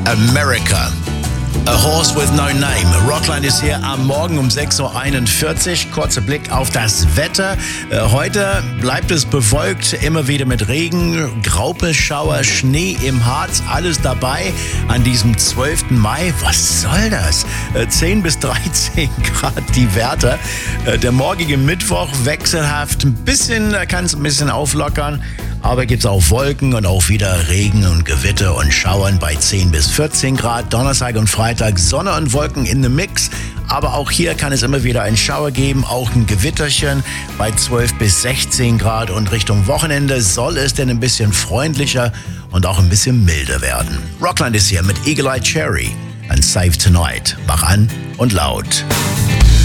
America. A Horse with No Name. Rockland ist hier am Morgen um 6.41 Uhr. Kurzer Blick auf das Wetter. Heute bleibt es bewölkt, immer wieder mit Regen, Graupelschauer, Schnee im Harz, alles dabei an diesem 12. Mai. Was soll das? 10 bis 13 Grad die Werte. Der morgige Mittwoch wechselhaft, kann es ein bisschen auflockern. Aber gibt es auch Wolken und auch wieder Regen und Gewitter und Schauern bei 10 bis 14 Grad. Donnerstag und Freitag Sonne und Wolken in the Mix. Aber auch hier kann es immer wieder einen Schauer geben, auch ein Gewitterchen bei 12 bis 16 Grad. Und Richtung Wochenende soll es denn ein bisschen freundlicher und auch ein bisschen milder werden. Rockland ist hier mit Eagle Eye Cherry and Save Tonight. Wach an und laut.